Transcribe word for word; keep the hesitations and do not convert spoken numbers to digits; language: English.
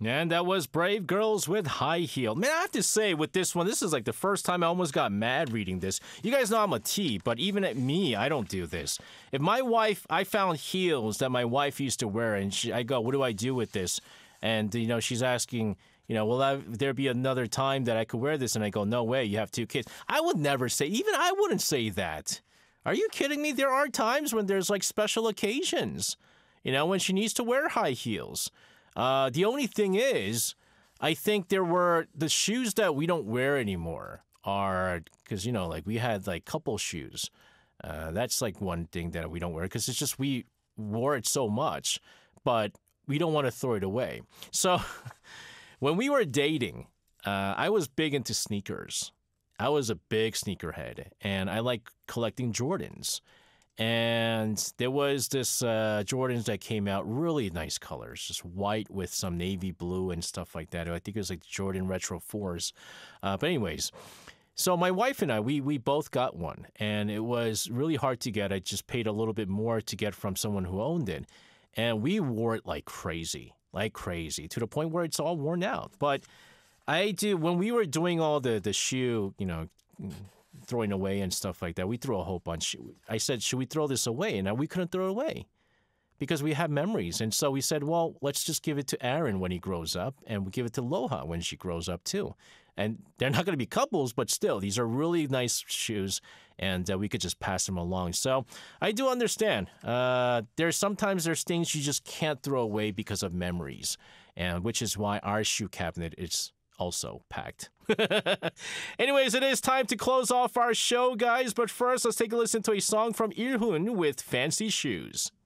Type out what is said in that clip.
And that was Brave Girls with High Heel. Man, I have to say, with this one, this is like the first time I almost got mad reading this. You guys know I'm a T, but even at me, I don't do this. If my wife, I found heels that my wife used to wear, and she, I go, what do I do with this? And, you know, she's asking, you know, will I, there be another time that I could wear this? And I go, no way, you have two kids. I would never say, even I wouldn't say that. Are you kidding me? There are times when there's like special occasions, you know, when she needs to wear high heels. Uh, the only thing is, I think there were the shoes that we don't wear anymore are because, you know, like we had like couple shoes. Uh, that's like one thing that we don't wear because it's just we wore it so much, but we don't want to throw it away. So when we were dating, uh, I was big into sneakers. I was a big sneakerhead, and I like collecting Jordans. And there was this uh, Jordans that came out, really nice colors, just white with some navy blue and stuff like that. I think it was like Jordan Retro fours. Uh, but anyways, so my wife and I, we we both got one, and it was really hard to get. I just paid a little bit more to get from someone who owned it, and we wore it like crazy, like crazy, to the point where it's all worn out. But I do, when we were doing all the, the shoe, you know, throwing away and stuff like that, we threw a whole bunch. I said, should we throw this away? And we couldn't throw it away because we have memories. And so we said, well, let's just give it to Aaron when he grows up, and we give it to Loha when she grows up too. And they're not going to be couples, but still, these are really nice shoes, and uh, we could just pass them along. So I do understand. Uh, there's sometimes there's things you just can't throw away because of memories, and which is why our shoe cabinet is also packed. Anyways, it is time to close off our show, guys. But first, let's take a listen to a song from Ilhun with Fancy Shoes.